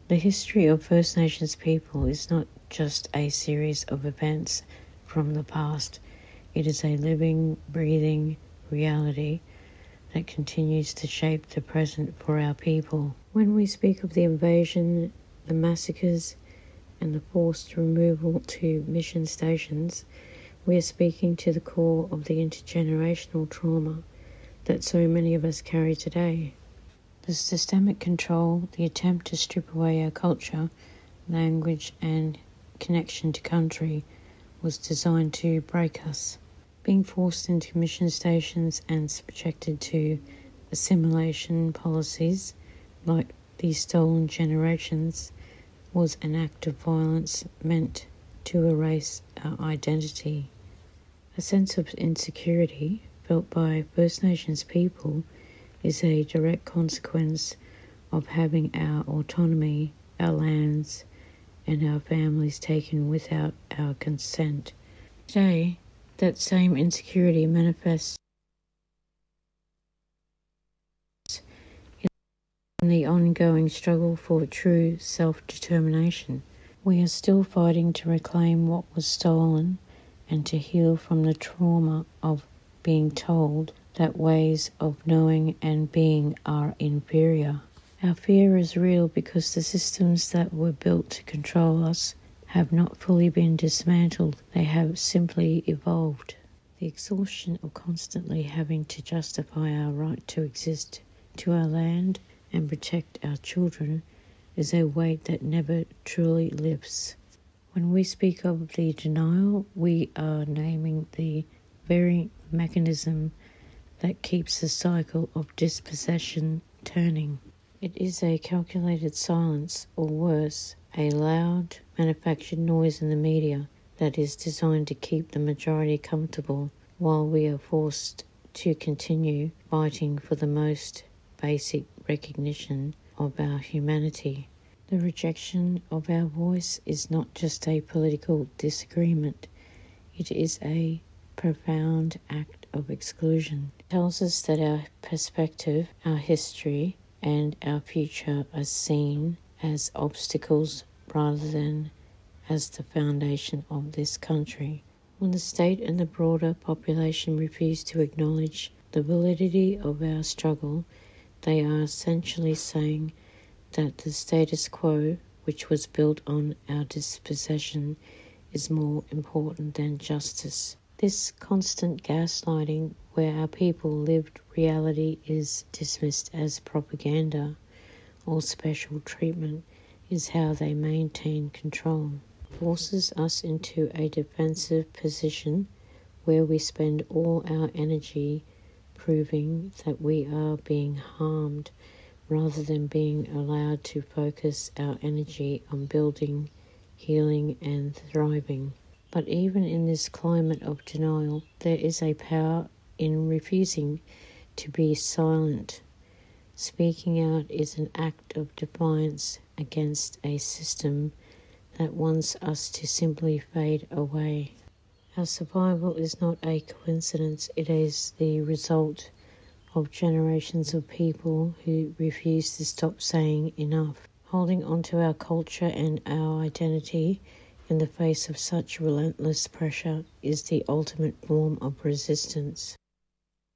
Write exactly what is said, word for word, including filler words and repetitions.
The history of First Nations people is not just a series of events from the past. It is a living, breathing reality that continues to shape the present for our people. When we speak of the invasion, the massacres, and the forced removal to mission stations, we are speaking to the core of the intergenerational trauma that so many of us carry today. The systemic control, the attempt to strip away our culture, language, and connection to country was designed to break us. Being forced into mission stations and subjected to assimilation policies like these stolen generations was an act of violence meant to erase our identity. A sense of insecurity felt by First Nations people is a direct consequence of having our autonomy, our lands, and our families taken without our consent. Today, that same insecurity manifests in the ongoing struggle for true self-determination. We are still fighting to reclaim what was stolen and to heal from the trauma of being told that ways of knowing and being are inferior. Our fear is real because the systems that were built to control us have not fully been dismantled. They have simply evolved. The exhaustion of constantly having to justify our right to exist, to our land, and protect our children is a weight that never truly lifts. When we speak of the denial, we are naming the very mechanism that keeps the cycle of dispossession turning. It is a calculated silence, or worse, a loud, manufactured noise in the media that is designed to keep the majority comfortable while we are forced to continue fighting for the most basic recognition of our humanity. The rejection of our voice is not just a political disagreement, it is a profound act of exclusion. It tells us that our perspective, our history, and our future are seen as obstacles rather than as the foundation of this country. When the state and the broader population refuse to acknowledge the validity of our struggle, they are essentially saying that the status quo, which was built on our dispossession, is more important than justice. This constant gaslighting where our people lived reality is dismissed as propaganda or special treatment is how they maintain control. It forces us into a defensive position where we spend all our energy proving that we are being harmed rather than being allowed to focus our energy on building, healing, and thriving. But even in this climate of denial, there is a power in refusing to be silent. Speaking out is an act of defiance against a system that wants us to simply fade away. Our survival is not a coincidence, it is the result of generations of people who refuse to stop saying enough. Holding onto our culture and our identity in the face of such relentless pressure is the ultimate form of resistance.